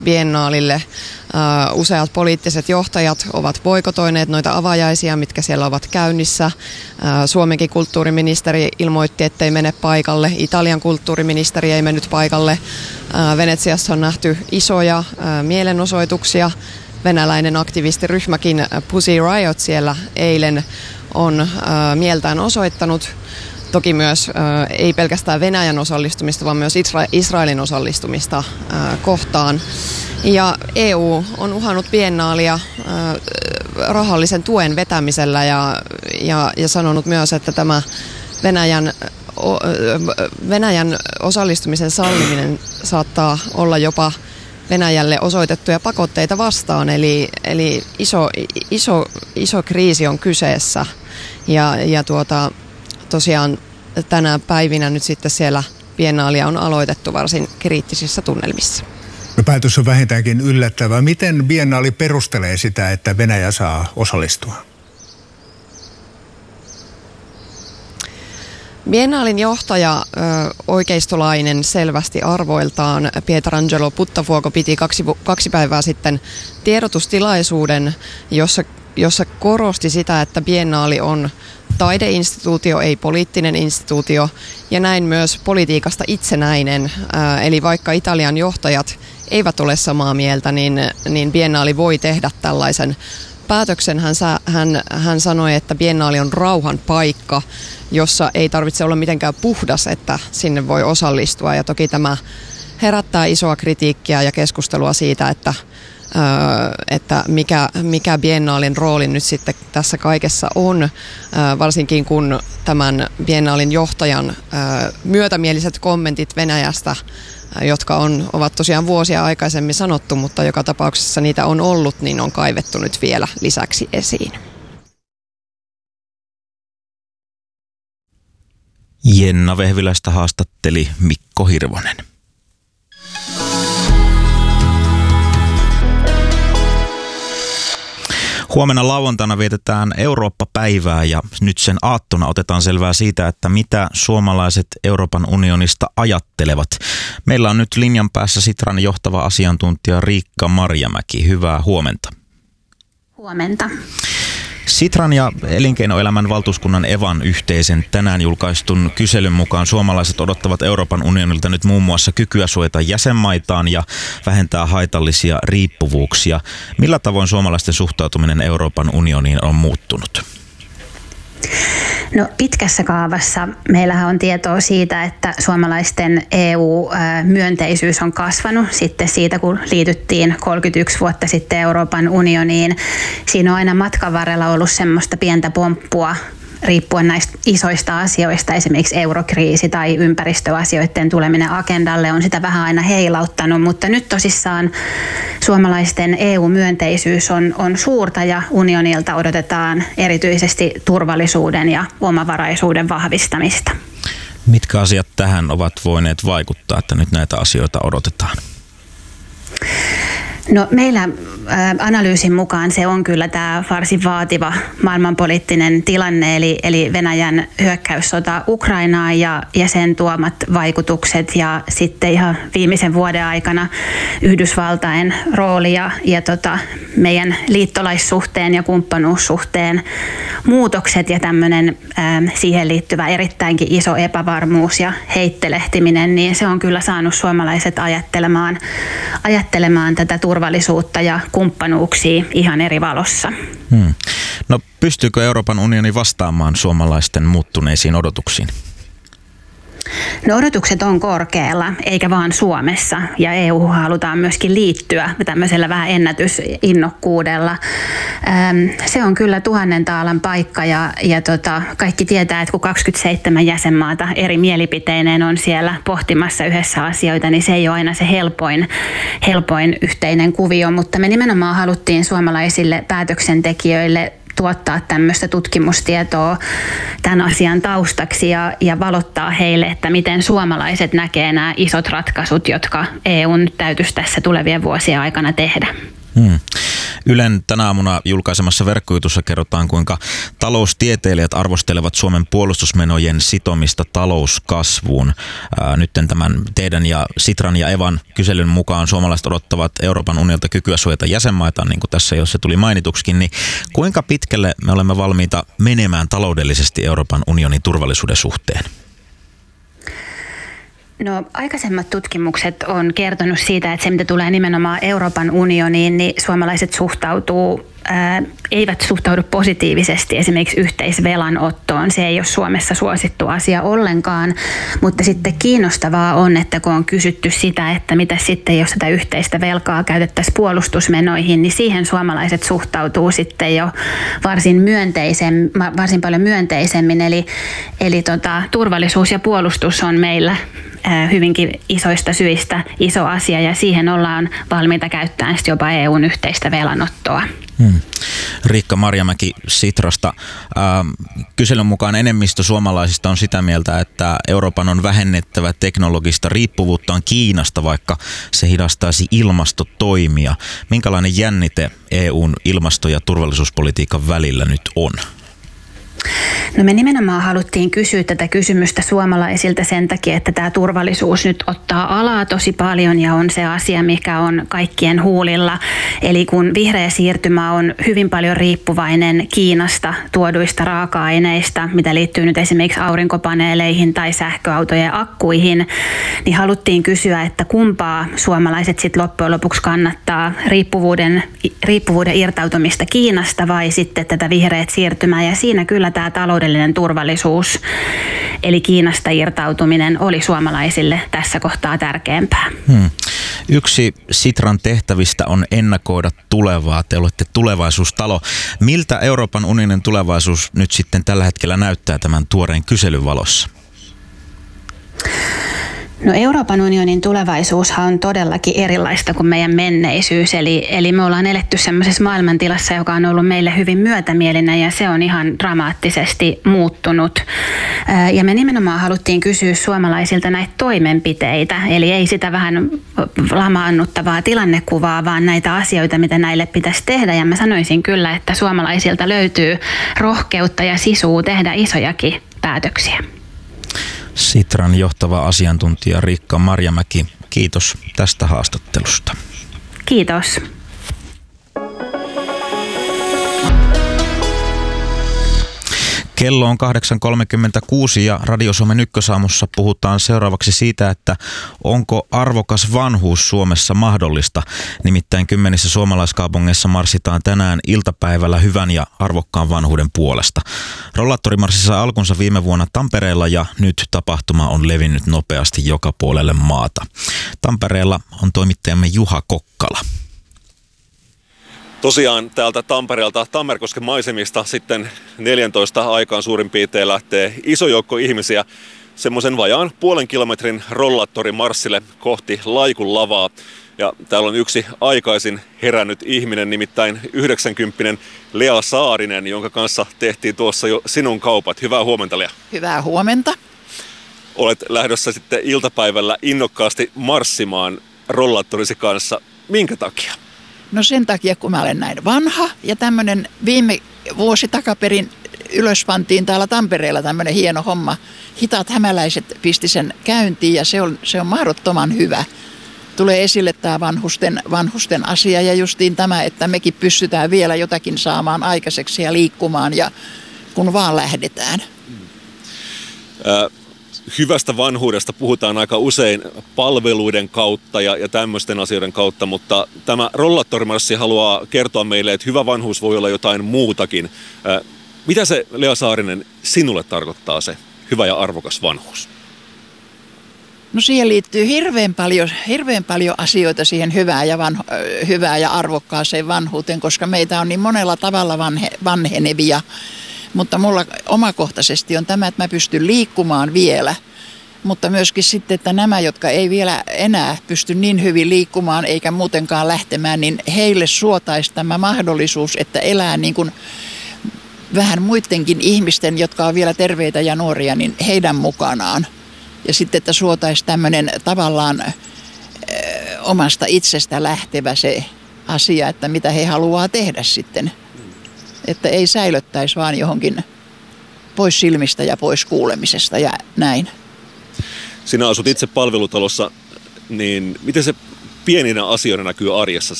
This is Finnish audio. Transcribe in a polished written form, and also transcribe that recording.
biennaalille. Useat poliittiset johtajat ovat boikotoineet noita avajaisia, mitkä siellä ovat käynnissä. Suomenkin kulttuuriministeri ilmoitti, ettei mene paikalle. Italian kulttuuriministeri ei mennyt paikalle. Venetsiassa on nähty isoja mielenosoituksia. Venäläinen aktivistiryhmäkin Pussy Riot siellä eilen on mieltään osoittanut. Toki myös ei pelkästään Venäjän osallistumista, vaan myös Israelin osallistumista kohtaan. Ja EU on uhannut biennaalia rahallisen tuen vetämisellä ja sanonut myös, että tämä Venäjän osallistumisen salliminen saattaa olla jopa Venäjälle osoitettuja pakotteita vastaan. Eli iso kriisi on kyseessä ja tosiaan tänä päivinä nyt sitten siellä biennaalia on aloitettu varsin kriittisissä tunnelmissa. Päätös on vähintäänkin yllättävä. Miten biennaali perustelee sitä, että Venäjä saa osallistua? Biennaalin johtaja, oikeistolainen selvästi arvoiltaan, Pietrangelo Buttafuoco piti kaksi päivää sitten tiedotustilaisuuden, jossa korosti sitä, että biennaali on taideinstituutio, ei poliittinen instituutio, ja näin myös politiikasta itsenäinen. Eli vaikka Italian johtajat eivät ole samaa mieltä, niin biennaali voi tehdä tällaisen päätöksen. Hän sanoi, että biennaali on rauhan paikka, jossa ei tarvitse olla mitenkään puhdas, että sinne voi osallistua. Ja toki tämä herättää isoa kritiikkiä ja keskustelua siitä, että mikä biennaalin rooli nyt sitten tässä kaikessa on, varsinkin kun tämän biennaalin johtajan myötämieliset kommentit Venäjästä, jotka ovat tosiaan vuosia aikaisemmin sanottu, mutta joka tapauksessa niitä on ollut, niin on kaivettu nyt vielä lisäksi esiin. Jenna Vehviläistä haastatteli Mikko Hirvonen. Huomenna lauantaina vietetään Eurooppa-päivää ja nyt sen aattona otetaan selvää siitä, että mitä suomalaiset Euroopan unionista ajattelevat. Meillä on nyt linjan päässä Sitran johtava asiantuntija Riikka Marjamäki. Hyvää huomenta. Huomenta. Sitran ja elinkeinoelämän valtuuskunnan Evan yhteisen tänään julkaistun kyselyn mukaan suomalaiset odottavat Euroopan unionilta nyt muun muassa kykyä suojata jäsenmaitaan ja vähentää haitallisia riippuvuuksia. Millä tavoin suomalaisten suhtautuminen Euroopan unioniin on muuttunut? No pitkässä kaavassa meillähän on tietoa siitä, että suomalaisten EU-myönteisyys on kasvanut sitten siitä, kun liityttiin 31 vuotta sitten Euroopan unioniin. Siinä on aina matkan varrella ollut semmoista pientä pomppua riippuen näistä isoista asioista, esimerkiksi eurokriisi tai ympäristöasioiden tuleminen agendalle on sitä vähän aina heilauttanut, mutta nyt tosissaan suomalaisten EU-myönteisyys on suurta ja unionilta odotetaan erityisesti turvallisuuden ja omavaraisuuden vahvistamista. Mitkä asiat tähän ovat voineet vaikuttaa, että nyt näitä asioita odotetaan? No meillä analyysin mukaan se on kyllä tämä varsin vaativa maailmanpoliittinen tilanne, eli Venäjän hyökkäyssota Ukrainaan ja sen tuomat vaikutukset ja sitten ihan viimeisen vuoden aikana Yhdysvaltain rooli ja meidän liittolaissuhteen ja kumppanuussuhteen muutokset ja tämmöinen siihen liittyvä erittäinkin iso epävarmuus ja heittelehtiminen, niin se on kyllä saanut suomalaiset ajattelemaan tätä turvallisuutta ja kumppanuuksia ihan eri valossa. No pystyykö Euroopan unioni vastaamaan suomalaisten muuttuneisiin odotuksiin? No odotukset on korkealla, eikä vaan Suomessa, ja EU halutaan myöskin liittyä tämmöisellä vähän ennätysinnokkuudella. Se on kyllä 1000 taalan paikka, ja kaikki tietää, että kun 27 jäsenmaata eri mielipiteineen on siellä pohtimassa yhdessä asioita, niin se ei ole aina se helpoin yhteinen kuvio, mutta me nimenomaan haluttiin suomalaisille päätöksentekijöille tuottaa tämmöistä tutkimustietoa tämän asian taustaksi ja valottaa heille, että miten suomalaiset näkee nämä isot ratkaisut, jotka EUn täytyisi tässä tulevien vuosien aikana tehdä. Ylen tänä aamuna julkaisemassa verkkojutussa kerrotaan, kuinka taloustieteilijät arvostelevat Suomen puolustusmenojen sitomista talouskasvuun. Nyt tämän teidän ja Sitran ja Evan kyselyn mukaan suomalaiset odottavat Euroopan unionilta kykyä suojata jäsenmaita, niin kuin tässä jo se tuli mainituksikin, niin kuinka pitkälle me olemme valmiita menemään taloudellisesti Euroopan unionin turvallisuuden suhteen? No, aikaisemmat tutkimukset on kertonut siitä, että se mitä tulee nimenomaan Euroopan unioniin, niin suomalaiset eivät suhtaudu positiivisesti esimerkiksi yhteisvelanottoon. Se ei ole Suomessa suosittu asia ollenkaan, mutta sitten kiinnostavaa on, että kun on kysytty sitä, että mitä sitten jos tätä yhteistä velkaa käytettäisiin puolustusmenoihin, niin siihen suomalaiset suhtautuu sitten jo varsin paljon myönteisemmin. Eli turvallisuus ja puolustus on meillä hyvinkin isoista syistä iso asia ja siihen ollaan valmiita käyttämään jopa EUn yhteistä velanottoa. Riikka Marjamäki Sitrasta. Kyselyn mukaan enemmistö suomalaisista on sitä mieltä, että Euroopan on vähennettävä teknologista riippuvuuttaan Kiinasta, vaikka se hidastaisi ilmastotoimia. Minkälainen jännite EUn ilmasto- ja turvallisuuspolitiikan välillä nyt on? No me nimenomaan haluttiin kysyä tätä kysymystä suomalaisilta sen takia, että tämä turvallisuus nyt ottaa alaa tosi paljon ja on se asia, mikä on kaikkien huulilla. Eli kun vihreä siirtymä on hyvin paljon riippuvainen Kiinasta tuoduista raaka-aineista, mitä liittyy nyt esimerkiksi aurinkopaneeleihin tai sähköautojen akkuihin, niin haluttiin kysyä, että kumpaa suomalaiset sitten loppujen lopuksi kannattaa, riippuvuuden irtautumista Kiinasta vai sitten tätä vihreät siirtymää. Ja siinä kyllä tämä taloudellinen turvallisuus, eli Kiinasta irtautuminen, oli suomalaisille tässä kohtaa tärkeämpää. Yksi Sitran tehtävistä on ennakoida tulevaa. Te olette tulevaisuustalo. Miltä Euroopan unionin tulevaisuus nyt sitten tällä hetkellä näyttää tämän tuoreen kyselyn valossa? No Euroopan unionin tulevaisuushan on todellakin erilaista kuin meidän menneisyys, eli me ollaan eletty semmoisessa maailmantilassa, joka on ollut meille hyvin myötämielinen ja se on ihan dramaattisesti muuttunut. Ja me nimenomaan haluttiin kysyä suomalaisilta näitä toimenpiteitä, eli ei sitä vähän lamaannuttavaa tilannekuvaa, vaan näitä asioita, mitä näille pitäisi tehdä. Ja mä sanoisin kyllä, että suomalaisilta löytyy rohkeutta ja sisua tehdä isojakin päätöksiä. Sitran johtava asiantuntija Riikka Marjamäki, kiitos tästä haastattelusta. Kiitos. Kello on 8.36 ja Radio Suomen Ykkösaamussa puhutaan seuraavaksi siitä, että onko arvokas vanhuus Suomessa mahdollista. Nimittäin 10 suomalaiskaupungeissa marssitaan tänään iltapäivällä hyvän ja arvokkaan vanhuuden puolesta. Rollaattorimarssi sai alkunsa viime vuonna Tampereella ja nyt tapahtuma on levinnyt nopeasti joka puolelle maata. Tampereella on toimittajamme Juha Kokkala. Tosiaan täältä Tampereelta Tammerkosken maisemista sitten 14 aikaan suurin piirtein lähtee iso joukko ihmisiä semmoisen vajaan puolen kilometrin rollaattorimarssille kohti Laikun lavaa. Ja täällä on yksi aikaisin herännyt ihminen, nimittäin 90-vuotias Lea Saarinen, jonka kanssa tehtiin tuossa jo sinun kaupat. Hyvää huomenta, Lea. Hyvää huomenta. Olet lähdössä sitten iltapäivällä innokkaasti marssimaan rollaattorisi kanssa. Minkä takia? No sen takia, kun mä olen näin vanha ja tämmöinen viime vuosi takaperin ylös pantiin täällä Tampereella tämmöinen hieno homma. Hitaat hämäläiset pisti sen käyntiin ja se on mahdottoman hyvä. Tulee esille tämä vanhusten asia ja justiin tämä, että mekin pystytään vielä jotakin saamaan aikaiseksi ja liikkumaan ja kun vaan lähdetään. Hyvästä vanhuudesta puhutaan aika usein palveluiden kautta ja tämmöisten asioiden kautta, mutta tämä rollaattorimarssi haluaa kertoa meille, että hyvä vanhuus voi olla jotain muutakin. Mitä se, Lea Saarinen, sinulle tarkoittaa se hyvä ja arvokas vanhuus? No siihen liittyy hirveän paljon asioita siihen hyvää ja arvokkaaseen vanhuuteen, koska meitä on niin monella tavalla vanhenevia. Mutta mulla omakohtaisesti on tämä, että mä pystyn liikkumaan vielä, mutta myöskin sitten, että nämä, jotka ei vielä enää pysty niin hyvin liikkumaan eikä muutenkaan lähtemään, niin heille suotaisi tämä mahdollisuus, että elää niin kuin vähän muidenkin ihmisten, jotka on vielä terveitä ja nuoria, niin heidän mukanaan. Ja sitten, että suotaisi tämmöinen tavallaan omasta itsestä lähtevä se asia, että mitä he haluaa tehdä sitten. Että ei säilöttäisi vaan johonkin pois silmistä ja pois kuulemisesta ja näin. Sinä asut itse palvelutalossa, niin miten se pieninä asioina näkyy arjessa